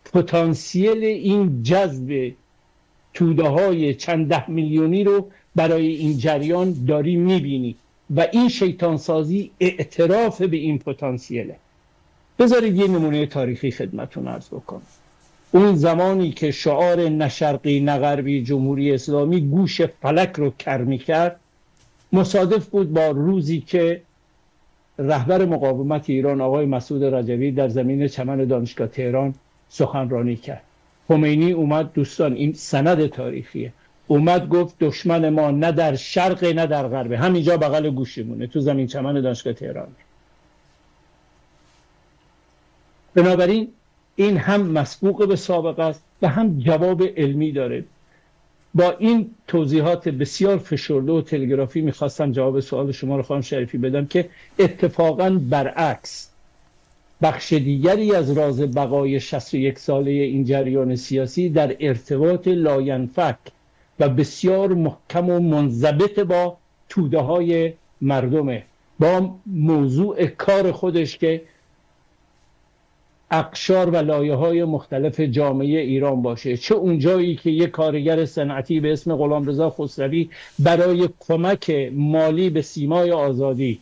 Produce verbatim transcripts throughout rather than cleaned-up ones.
پتانسیل این جذب توده های چند ده میلیونی رو برای این جریان داری میبینی و این شیطان سازی اعتراف به این پتانسیله. بذارید یه نمونه تاریخی خدمتتون عرض بکنم. اون زمانی که شعار نه شرقی نه غربی جمهوری اسلامی گوش فلک رو کر می‌کرد، مصادف بود با روزی که رهبر مقاومت ایران آقای مسعود رجوی در زمین چمن دانشگاه تهران سخنرانی کرد. خمینی اومد، دوستان این سند تاریخیه، اومد گفت دشمن ما نه در شرق نه در غرب، همینجا بغل گوشمونه تو زمین چمن دانشگاه تهران. بنابراین این هم مسبوق به سابقه است و هم جواب علمی داره. با این توضیحات بسیار فشرده و تلگرافی میخواستم جواب سوال شما رو خانم شریفی بدم که اتفاقاً برعکس بخش دیگری از راز بقای شصت و یک ساله این جریان سیاسی در ارتباط لاینفک و بسیار محکم و منضبط با توده های مردمه، با موضوع کار خودش که اقشار و لایه‌های مختلف جامعه ایران باشه، چه اونجایی که یک کارگر صنعتی به اسم غلامرضا خسروی برای کمک مالی به سیمای آزادی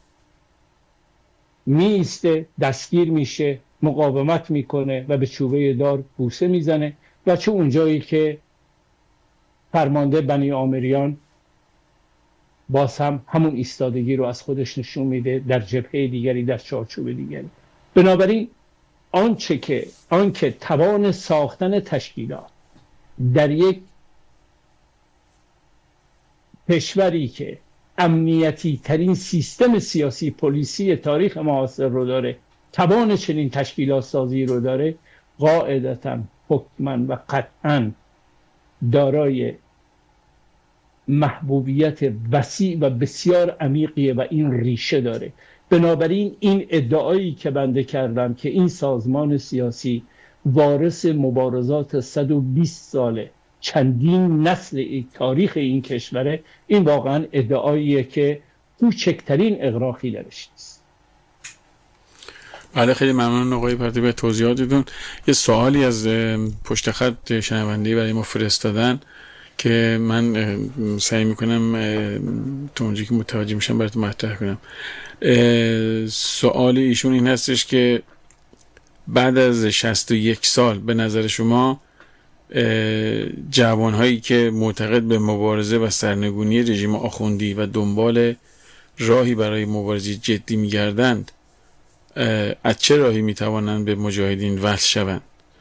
میسته، دستگیر میشه، مقاومت میکنه و به چوبه دار بوسه میزنه، و چه اونجایی که فرمانده بنی آمریان باز هم همون ایستادگی رو از خودش نشون میده در جبهه دیگری، در چارچوب دیگری. بنابراین آنچه که آنکه توان ساختن تشکیلات در یک کشوری که امنیتی ترین سیستم سیاسی پلیسی تاریخ معاصر رو داره، توان چنین تشکیلات سازی رو داره، قاعدتاً حتماً و قطعاً دارای محبوبیت وسیع و بسیار عمیقیه و این ریشه داره. بنابراین این ادعایی که بنده کردم که این سازمان سیاسی وارث مبارزات صد و بیست ساله چندین نسل تاریخ این کشوره، این واقعا ادعاییه که کوچکترین اغراقی درش نیست. بله، خیلی ممنون آقای پرتوی به توضیحاتتون. یه سوالی از پشت خط شنونده‌ای برای ما فرستادن که من سعی میکنم تا اونجایی که متوجه میشم براتون مطرح کنم. سوال ایشون این هستش که بعد از شصت و یک سال به نظر شما جوانهایی که معتقد به مبارزه و سرنگونی رژیم آخوندی و دنبال راهی برای مبارزه جدی میگردند، از چه راهی میتوانند به مجاهدین وصل شوند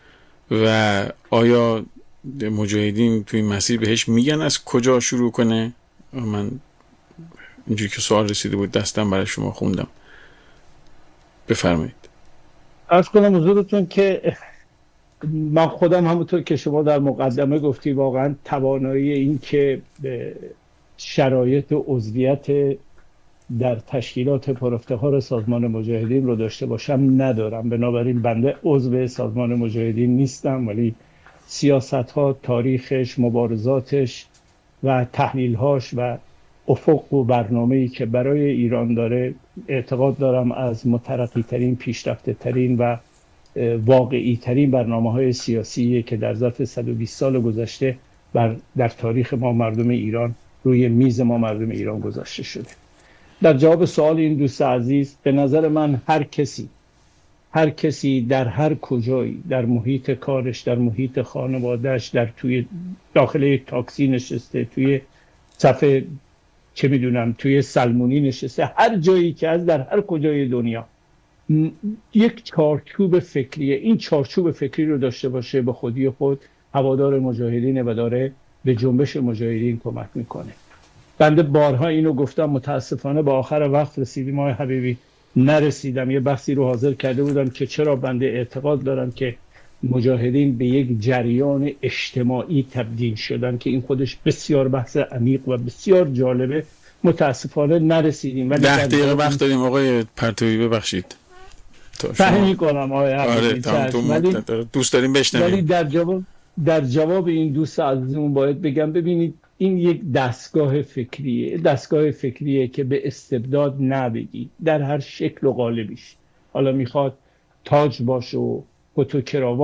و آیا مجاهدین توی این مسیر بهش میگن از کجا شروع کنه؟ من اینجوری که سوال رسیده بود دستم برای شما خوندم، بفرمایید. عرض کنم حضورتون که من خودم همونطور که شما در مقدمه گفتی واقعا توانایی این که به شرایط عضویت در تشکیلات پرافتخار سازمان مجاهدین رو داشته باشم ندارم. بنابراین بنده عضو سازمان مجاهدین نیستم، ولی سیاست‌ها، تاریخش، مبارزاتش و تحلیل‌هاش و افق و برنامه‌ای که برای ایران داره اعتقاد دارم از مترقی‌ترین، پیشرفته‌ترین و واقعی‌ترین برنامه‌های سیاسیه که در ظرف صد و بیست سال گذشته بر در تاریخ ما مردم ایران روی میز ما مردم ایران گذاشته شده. در جواب سوال این دوست عزیز، به نظر من هر کسی هر کسی در هر کجایی، در محیط کارش، در محیط خانوادهش، در توی داخل یک تاکسی نشسته، توی صف چه میدونم توی سلمونی نشسته، هر جایی که از در هر کجای دنیا یک چارچوب فکریه، این چارچوب فکری رو داشته باشه، به خودی خود هوادار مجاهدینه و داره به جنبش مجاهدین کمک میکنه. بنده بارها اینو گفتم، متاسفانه با آخر وقت رسیدیم آقای حبیبی، نرسیدم. یه بحثی رو حاضر کرده بودم که چرا بنده اعتقاد دارم که مجاهدین به یک جریان اجتماعی تبدیل شدن، که این خودش بسیار بحث عمیق و بسیار جالبه. متاسفانه نرسیدیم. ولی ده دقیقه وقت داریم آقای پرتوی، ببخشید. فهمی کنم آقای حبیبی. آره، ولی دوست داریم بشنویم. ولی در جواب در جواب این دوست عزیزمون باید بگم ببینید این یک دستگاه فکریه، دستگاه فکریه که به استبداد نبگی در هر شکل و قالبیش، حالا میخواد تاج باشه و کت و کراوات